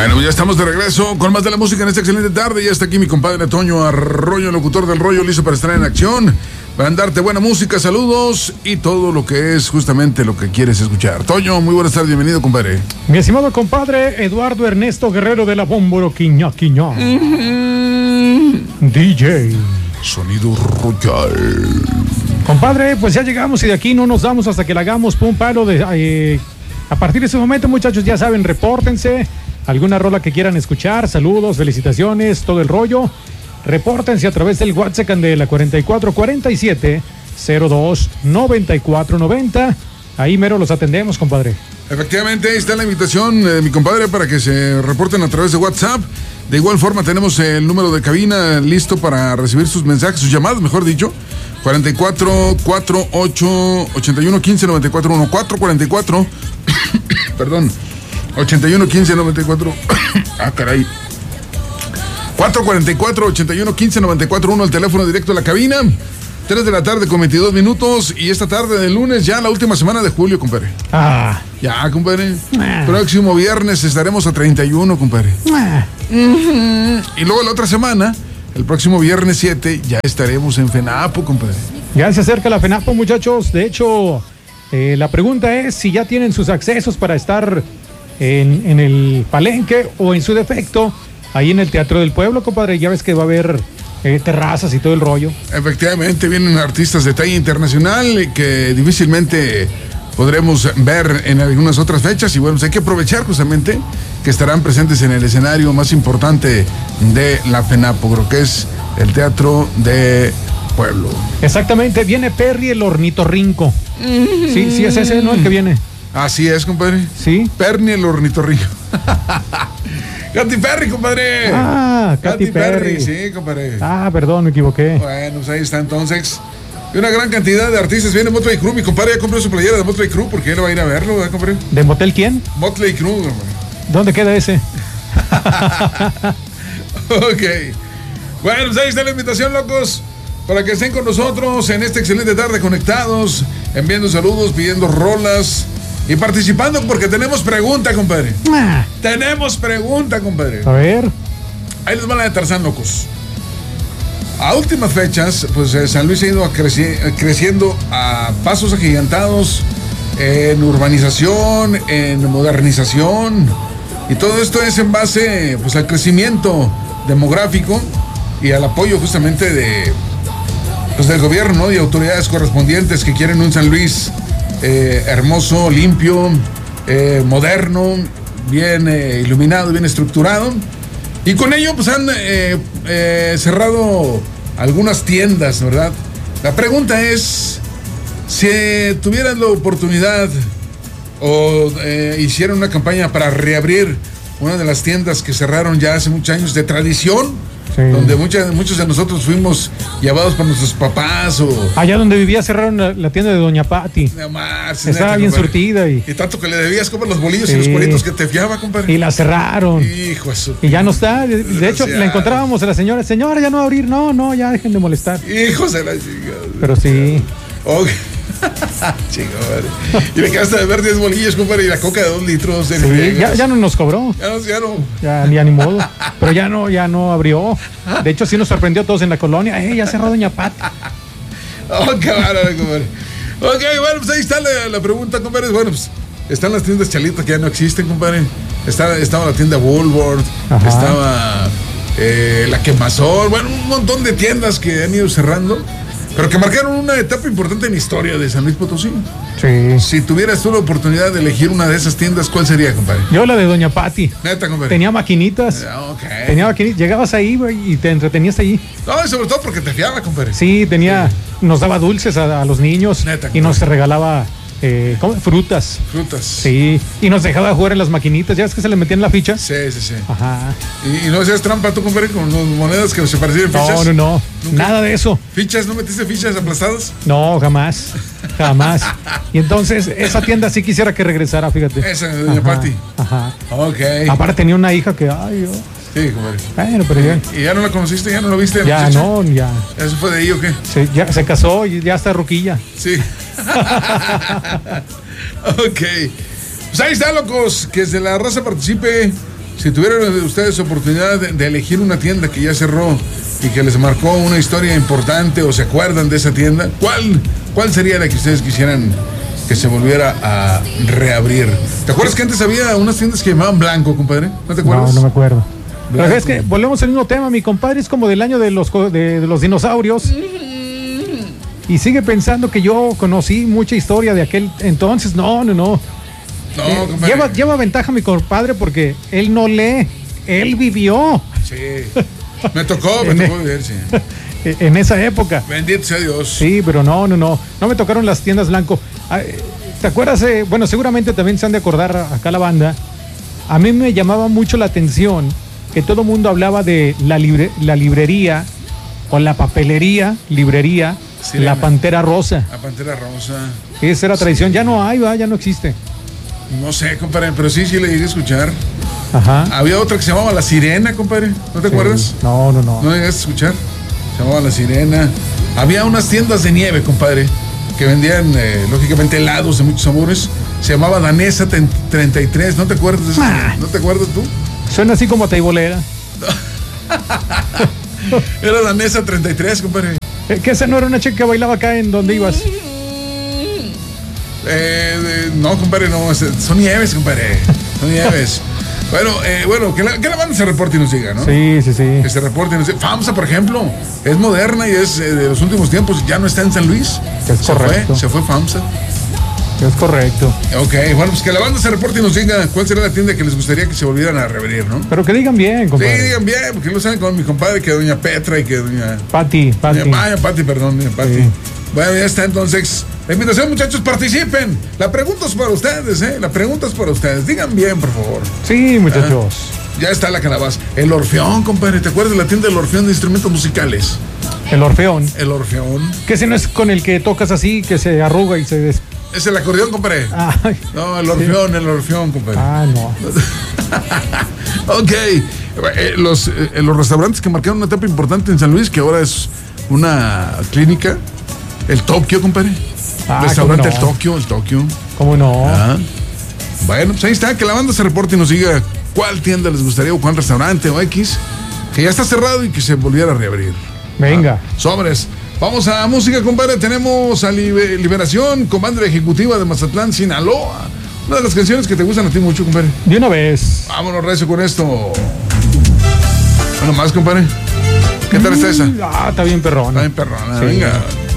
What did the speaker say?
Bueno, ya estamos de regreso con más de la música en esta excelente tarde. Ya está aquí mi compadre Toño Arroyo, locutor del rollo, listo para estar en acción, para darte buena música, saludos y todo lo que es justamente lo que quieres escuchar. Toño, muy buenas tardes, bienvenido, compadre. Mi estimado compadre Eduardo Ernesto Guerrero de la Bómboro Quiñá. DJ Sonido Royal. Compadre, pues ya llegamos y de aquí no nos damos hasta que le hagamos pum palo de... a partir de ese momento, muchachos, ya saben, repórtense. Alguna rola que quieran escuchar, saludos, felicitaciones, todo el rollo. Repórtense a través del WhatsApp de la 4447-02-9490. Ahí mero los atendemos, compadre. Efectivamente, ahí está la invitación, mi compadre, para que se reporten a través de WhatsApp. De igual forma, tenemos el número de cabina listo para recibir sus mensajes, sus llamadas, mejor dicho. 44-48-81-15-94-1. 444 81-15-94. Ah, caray. 444-81-15-94-1, el teléfono directo a la cabina. 3 de la tarde con 22 minutos. Y esta tarde de lunes, ya la última semana de julio, compadre. Ya, compadre. Próximo viernes estaremos a 31, compadre. Y luego la otra semana, el próximo viernes 7, ya estaremos en FENAPO, compadre. Ya se acerca la FENAPO, muchachos. De hecho, la pregunta es si ya tienen sus accesos para estar en el palenque o en su defecto ahí en el Teatro del Pueblo, compadre. Ya ves que va a haber terrazas y todo el rollo. Efectivamente, vienen artistas de talla internacional que difícilmente podremos ver en algunas otras fechas. Y bueno, pues hay que aprovechar justamente que estarán presentes en el escenario más importante de la FENAPO, creo que es el Teatro de Pueblo. Exactamente, viene Perry el ornitorrinco. Sí, es ese, ¿no? El que viene. Así es, compadre. Sí. Perry el ornitorrinco. Katy Perry, compadre. Katy Perry. Sí, compadre. Perdón, me equivoqué. Bueno, pues ahí está entonces. Y una gran cantidad de artistas. Viene Motley Crue, mi compadre ya compró su playera de Motley Crue porque él va a ir a verlo, ¿verdad, compadre? ¿De motel quién? Motley Crue, compadre. ¿Dónde queda ese? Ok. Bueno, pues ahí está la invitación, locos, para que estén con nosotros en esta excelente tarde conectados, enviando saludos, pidiendo rolas y participando porque tenemos pregunta, compadre. Tenemos pregunta, compadre. A ver. Ahí les van a de Tarzán, locos. A últimas fechas, pues San Luis ha ido creciendo a pasos agigantados en urbanización, en modernización, y todo esto es en base pues al crecimiento demográfico y al apoyo justamente de pues del gobierno, ¿no? Y autoridades correspondientes que quieren un San Luis hermoso, limpio, moderno, bien iluminado, bien estructurado. Y con ello pues han cerrado algunas tiendas, ¿verdad? La pregunta es, si tuvieran la oportunidad o hicieran una campaña para reabrir una de las tiendas que cerraron ya hace muchos años de tradición, sí, donde muchos de nosotros fuimos llevados por nuestros papás o... Allá donde vivía cerraron la tienda de Doña Pati. Estaba bien surtida y tanto que le debías como los bolillos y los cueritos que te fiaba, compadre. Y la cerraron. Hijo de su... Y ya no está. De hecho, la encontrábamos a la señora. Señora, ya no va a abrir. No, ya dejen de molestar. Hijos de la chingada. Pero sí. Okay. Chico, madre. Y le quedaste de ver 10 bolillos, compadre, y la coca de 2 litros. Sí, ya no nos cobró. Ya ni modo. Pero ya no abrió. De hecho, sí nos sorprendió a todos en la colonia. Ya cerró Doña Pati. Oh, qué bárbaro, compadre. Ok, bueno, pues ahí está la pregunta, compadre. Bueno, pues están las tiendas chalitas que ya no existen, compadre. Estaba la tienda Woolworth. Ajá. Estaba la Quemazón. Bueno, un montón de tiendas que han ido cerrando, pero que marcaron una etapa importante en la historia de San Luis Potosí. Sí. Si tuvieras tú la oportunidad de elegir una de esas tiendas, ¿cuál sería, compadre? Yo la de Doña Pati. Neta, compadre. Tenía maquinitas. Okay. Tenía maquinitas. Llegabas ahí, güey, y te entretenías ahí. No, y sobre todo porque te fiaba, compadre. Sí, nos daba dulces a los niños. Neta, y nos regalaba frutas. Sí, y nos dejaba jugar en las maquinitas. ¿Ya ves que se le metían la ficha? Sí. Ajá. ¿Y no hacías trampa tú, compadre, con monedas que se parecían fichas? No. Nada de eso. ¿Fichas? ¿No metiste fichas aplastadas? No, jamás. Y entonces, esa tienda sí quisiera que regresara, fíjate. Esa de Doña Pati. Ajá. Ok. Aparte tenía una hija que, Sí, compadre. Bueno, pero ya. ¿Y ya no la conociste? ¿Ya no la viste? Ya, no, ya. ¿Eso fue de ahí o qué? Ya se casó y ya está ruquilla. Sí. Ok. Pues ahí está, locos. Que desde la raza participe Si tuvieran ustedes oportunidad de elegir una tienda que ya cerró y que les marcó una historia importante o se acuerdan de esa tienda, ¿cuál sería la que ustedes quisieran que se volviera a reabrir? ¿Te acuerdas que antes había unas tiendas que llamaban Blanco, compadre? ¿No te acuerdas? No me acuerdo. Pero es que volvemos al mismo tema, mi compadre es como del año de los dinosaurios. Y sigue pensando que yo conocí mucha historia de aquel entonces. No. Lleva ventaja mi compadre porque él no lee, él vivió. Sí, me tocó vivir, sí. En esa época. Bendito sea Dios. Sí, pero no me tocaron las tiendas Blanco. ¿Te acuerdas? Bueno, seguramente también se han de acordar acá la banda. A mí me llamaba mucho la atención que todo el mundo hablaba de la librería o la papelería, librería, sí, la Pantera Rosa. La Pantera Rosa. Esa era tradición, sí. Ya no hay, ya no existe. No sé, compadre, pero sí le llegué a escuchar. Ajá. Había otra que se llamaba La Sirena, compadre. ¿No te acuerdas? No. ¿No llegaste a escuchar? Se llamaba La Sirena. Había unas tiendas de nieve, compadre, que vendían, lógicamente, helados de muchos sabores. Se llamaba Danesa 33. ¿No te acuerdas de eso? ¿No te acuerdas tú? Suena así como teibolera. Era Danesa 33, compadre. ¿Que esa no era una chica que bailaba acá en donde ibas? No, compadre, no. Son nieves, compadre. Son nieves. Bueno, que la banda se reporte y nos diga, ¿no? Sí. Que se reporte y nos diga. FAMSA, por ejemplo, es moderna y es de los últimos tiempos. Ya no está en San Luis. Es correcto. Se fue FAMSA. Es correcto. Ok, bueno, pues que la banda se reporte y nos diga cuál será la tienda que les gustaría que se volvieran a reabrir, ¿no? Pero que digan bien, compadre. Sí, digan bien, porque lo saben con mi compadre, que doña Petra y que doña... Pati. Doña Pati, perdón, doña Pati. Sí. Bueno, ya está, entonces. La invitación, muchachos, participen. La pregunta es para ustedes, La pregunta es para ustedes. Digan bien, por favor. Sí, muchachos. Ya está la calabaza. El Orfeón, compadre. ¿Te acuerdas de la tienda del Orfeón de instrumentos musicales? El Orfeón. El Orfeón. Que ese no es con el que tocas así, que se arruga y se Es el acordeón, compadre. Ay, no, el Orfeón, compadre. No. Ok. Los restaurantes que marcaron una etapa importante en San Luis, que ahora es una clínica. El Tokio, compadre. Restaurante no. El Tokio. ¿Cómo no? Bueno, pues ahí está, que la banda se reporte y nos diga cuál tienda les gustaría o cuál restaurante o X, que ya está cerrado y que se volviera a reabrir. Venga. Sobres. Vamos a música, compadre. Tenemos a Liberación, Comandante Ejecutiva de Mazatlán, Sinaloa. Una de las canciones que te gustan a ti mucho, compadre. De una vez. Vámonos, recio, con esto. Bueno, más, compadre. ¿Qué tal está esa? Está bien perrona. Está bien perrona, sí. Venga.